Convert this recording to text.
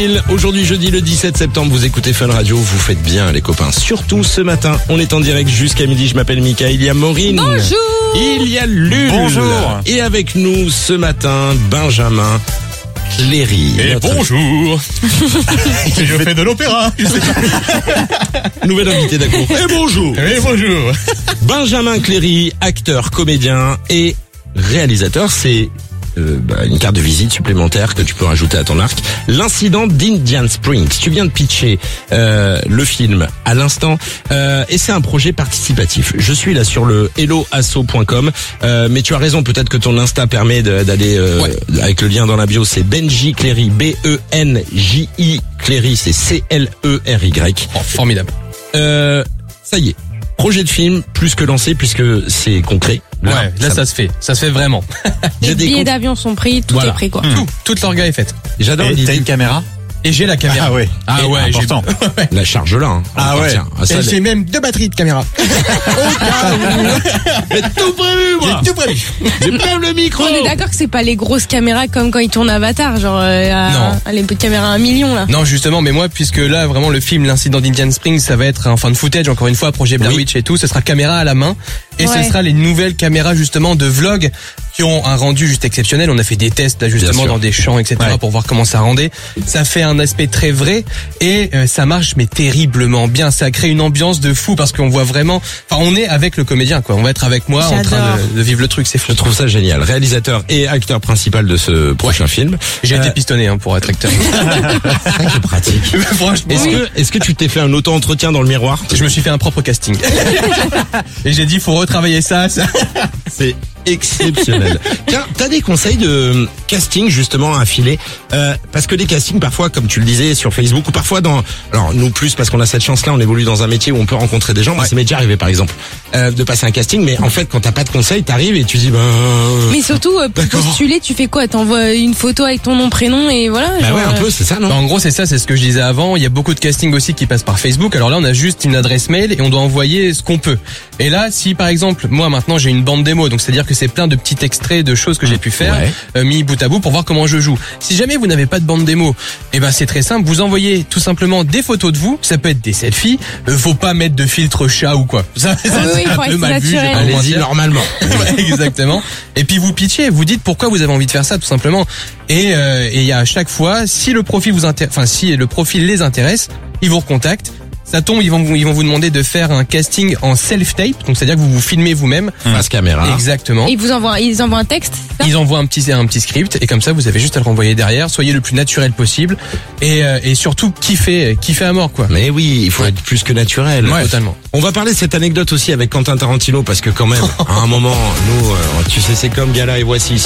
Aujourd'hui jeudi le 17 septembre, vous écoutez Fun Radio, vous faites bien les copains. Surtout ce matin, on est en direct jusqu'à midi, je m'appelle Mika, il y a Maureen. Bonjour. Il y a Lul. Bonjour. Et avec nous ce matin, Benjamin Cléry. Et bonjour. Je fais de l'opéra. Je sais pas. Nouvel invité d'accord. Et bonjour. Et bonjour. Benjamin Cléry, acteur, comédien et réalisateur, c'est une carte de visite supplémentaire que tu peux rajouter à ton arc. L'incident d'Indian Springs. Tu viens de pitcher le film à l'instant et c'est un projet participatif. Je suis là sur le helloasso.com mais tu as raison, peut-être que ton Insta permet d'aller avec le lien dans la bio, c'est Benji Cléry, B-E-N-J-I Cléry, c'est C-L-E-R-Y. Oh, formidable. Ça y est. Projet de film plus que lancé puisque c'est concret. Là ça se fait vraiment. Les billets d'avion sont pris, tout est pris quoi. Toute l'orga est faite. J'adore Et l'idée. t'as une caméra? Et j'ai la caméra. Ah ouais. Ah ouais, important. La charge là. Hein. Ah ouais. Et j'ai même 2 batteries de caméra. J'ai tout prévu moi. J'ai tout prévu. J'ai même le micro. On est d'accord que c'est pas les grosses caméras comme quand ils tournent Avatar, genre Non. les petites caméras à 1 million là. Non, justement, mais moi, puisque là, vraiment, le film, l'incident d'Indian Springs, ça va être un fan footage, encore une fois, projet Blair Witch et tout, ce sera caméra à la main, et ce sera les nouvelles caméras, justement, de vlog, qui ont un rendu juste exceptionnel. On a fait des tests, là, justement, dans des champs, etc., pour voir comment ça rendait. Ça fait un aspect très vrai, et ça marche, mais terriblement bien. Ça crée une ambiance de fou, parce qu'on voit vraiment, enfin, on est avec le comédien, quoi. On va être avec moi, en train de vivre le truc, c'est fou. Je trouve ça génial. Réalisateur et acteur principal de ce prochain film. J'ai été pistonné, pour être acteur. C'est pratique. Franchement. Est-ce que tu t'es fait un auto-entretien dans le miroir? Je me suis fait un propre casting. Et j'ai dit, faut retravailler ça. C'est exceptionnel. Tiens, t'as des conseils de casting justement à filer parce que les castings parfois, comme tu le disais sur Facebook ou parfois alors nous plus parce qu'on a cette chance-là, on évolue dans un métier où on peut rencontrer des gens. Moi, ça m'est déjà arrivé par exemple de passer un casting, mais en fait quand t'as pas de conseils, t'arrives et tu dis Mais surtout pour postuler, tu fais quoi? T'envoies une photo avec ton nom, prénom et voilà. Bah ouais, un peu, c'est ça, non? En gros, c'est ça, c'est ce que je disais avant. Il y a beaucoup de castings aussi qui passent par Facebook. Alors là, on a juste une adresse mail et on doit envoyer ce qu'on peut. Et là, si par exemple, moi maintenant j'ai une bande démo, donc c'est-à-dire que c'est plein de petits extraits de choses que j'ai pu faire, mis bout à bout pour voir comment je joue. Si jamais vous n'avez pas de bande démo, c'est très simple. Vous envoyez tout simplement des photos de vous. Ça peut être des selfies. Faut pas mettre de filtre chat ou quoi. Ça c'est un peu mal vu. Allez-y normalement. Exactement. Et puis vous pitchez, vous dites pourquoi vous avez envie de faire ça, tout simplement. Et il y a à chaque fois, si le profil si le profil les intéresse, ils vous recontactent. Ça tombe, ils vont vous demander de faire un casting en self-tape, donc c'est-à-dire que vous vous filmez vous-même. Face caméra. Exactement. Et ils envoient un texte. Ils envoient un petit script et comme ça vous avez juste à le renvoyer derrière. Soyez le plus naturel possible et surtout kiffez à mort quoi. Mais oui, il faut être plus que naturel. Totalement. On va parler de cette anecdote aussi avec Quentin Tarantino parce que quand même, à un moment, nous, tu sais, c'est comme Gala et voici.